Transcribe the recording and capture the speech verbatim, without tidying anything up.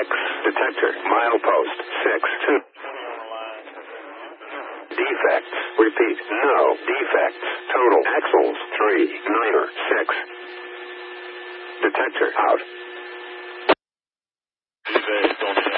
six. Detector, milepost, six, two. Defects. Repeat, no defects. Total axles, three, niner, six. Detector out.